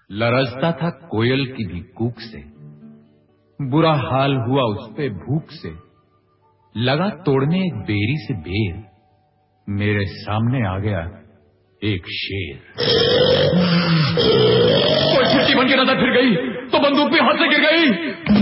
लरजता था कोयल की भी कूक से, बुरा हाल हुआ उस पे भूख से। लगा तोड़ने एक बेरी से बेर, मेरे सामने आ गया एक शेर। कोई छिट्टी बन के नजर फिर गई तो बंदूक भी हाथ से गिर गई।